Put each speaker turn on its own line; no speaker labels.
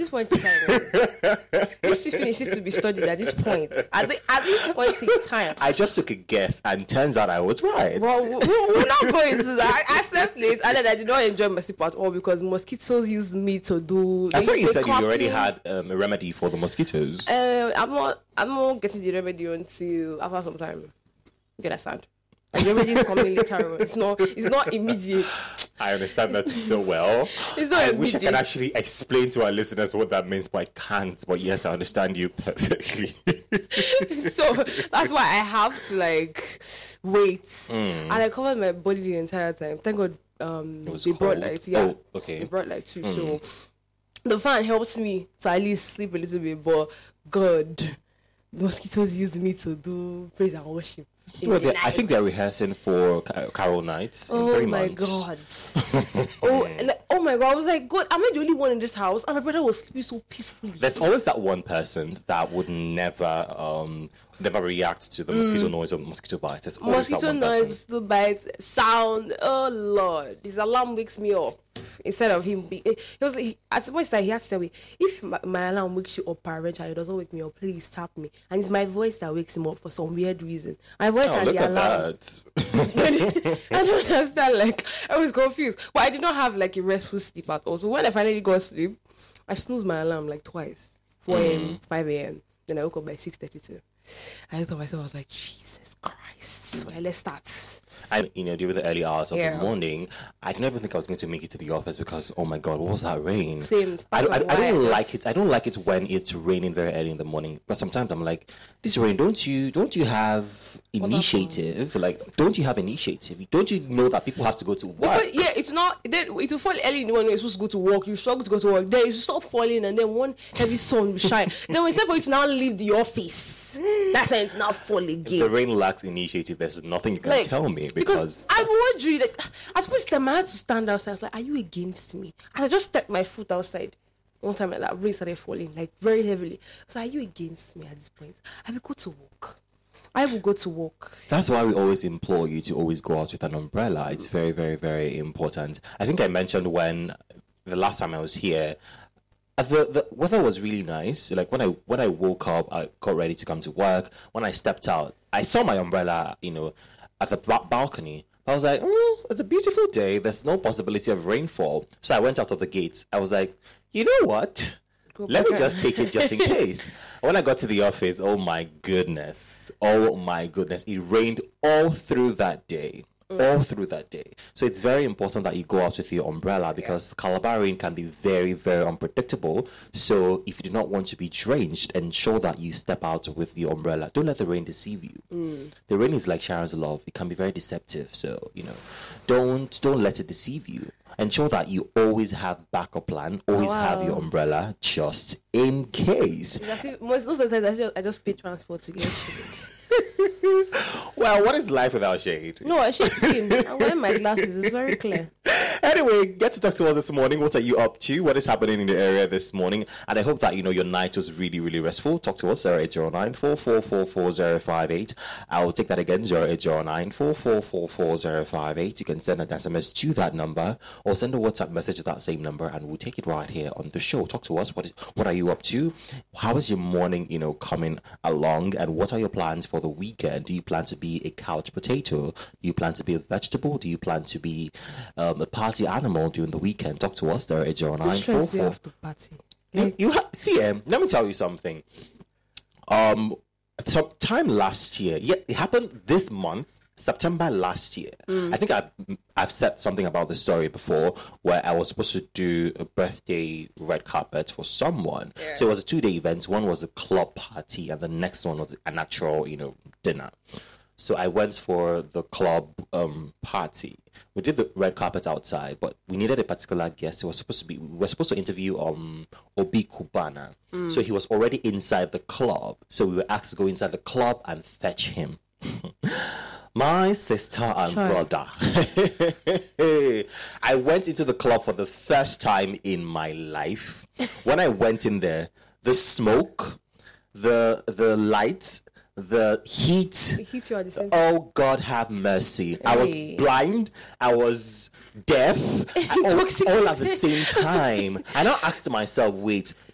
this point in time, this finish needs to be studied at this point. At this point in time.
I just took a guess, and turns out I was right.
Well, we're not going to that. I slept late, and then I did not enjoy my sleep at all because mosquitoes use me to do.
I thought you said you already had a remedy for the mosquitoes.
I'm not getting the remedy until after some time. You understand? The remedy is coming later on. It's not immediate.
I understand that so well.
It's not
I
immediate.
wish I could actually explain to our listeners what that means, but I can't. But yes, I understand you perfectly.
So that's why I have to wait, and I covered my body the entire time. Thank God, they brought light. Yeah,
okay.
They brought light too. So the fan helps me to at least sleep a little bit. But God, the mosquitoes used me to do praise and worship.
Well, I think they're rehearsing for Carol Nights in 3 months.
God. Oh my God. I was like, God, am I the only one in this house? And my brother was sleeping so peacefully.
There's always that one person that would never react to the mosquito noise or mosquito bites. There's always
mosquito
that one
noise,
person.
mosquito bites, sound. Oh Lord, his alarm wakes me up. Instead of him, at one time he had to tell me, if my alarm wakes you up, parental, it doesn't wake me up, please tap me. And it's my voice that wakes him up for some weird reason. My voice and
look
the
at
alarm.
that.
I don't understand. I was confused, but I did not have a restful sleep at all. So when I finally got sleep, I snoozed my alarm twice, 4 a.m., 5 a.m. Then I woke up by 6:32. I looked at myself. I was like, Jesus Christ! Well, let's start.
During the early hours of the morning, I didn't even think I was going to make it to the office because, oh my God, what was that rain?
Same.
I don't like it. I don't like it when it's raining very early in the morning. But sometimes I'm like, this rain, don't you have initiative? Don't you have initiative? Don't you know that people have to go to work?
It's not. Then it will fall early in the morning. You're supposed to go to work. You struggle to go to work. Then you stop falling, and then one heavy sun will shine. Then instead for you to now leave the office, that's when it's now fall again.
If the rain lacks initiative, there's nothing you can tell me. Because
I'm wondering, I suppose the man had to stand outside. I was like, are you against me? And I just stepped my foot outside. One time, that rain started falling, very heavily. So, are you against me at this point? I will go to work. I will go to work.
That's why we always implore you to always go out with an umbrella. It's very, very, very important. I think I mentioned when the last time I was here, the weather was really nice. When I woke up, I got ready to come to work. When I stepped out, I saw my umbrella, at the balcony. I was like, it's a beautiful day. There's no possibility of rainfall. So I went out of the gate. I was like, you know what? Let me just take it just in case. When I got to the office, oh my goodness. It rained all through that day. So it's very important that you go out with your umbrella because Calabar rain can be very, very unpredictable. So if you do not want to be drenched, ensure that you step out with your umbrella. Don't let the rain deceive you. The rain is like Sharon's love. It can be very deceptive. So, don't let it deceive you. Ensure that you always have backup plan. Always have your umbrella just in case.
Most of the time, I just pay transport to get shade.
Well, what is life without shade?
No, I should see. I'm wearing my glasses. It's very clear.
Anyway, get to talk to us this morning. What are you up to? What is happening in the area this morning? And I hope that, your night was really, really restful. Talk to us, 0809-4444-058. I'll take that again, 0809-4444-058. You can send an SMS to that number or send a WhatsApp message to that same number and we'll take it right here on the show. Talk to us. What are you up to? How is your morning, coming along? And what are your plans for the weekend? Do you plan to be a couch potato? Do you plan to be a vegetable? Do you plan to be a party animal during the weekend? Talk to us there at 0809-4444. See, let me tell you something. Sometime last year, it happened this month, September last year. I think I've said something about this story before where I was supposed to do a birthday red carpet for someone. Yeah. So it was a 2-day event. One was a club party and the next one was an actual, dinner. So I went for the club party. We did the red carpet outside, but we needed a particular guest. We were supposed to interview Obi Kubana. So he was already inside the club. So we were asked to go inside the club and fetch him. My sister and brother. I went into the club for the first time in my life. When I went in there, the smoke, the lights, the heat.
You at the same time.
Oh, God have mercy. Hey. I was blind. I was deaf. all at the same time. And I asked myself, wait,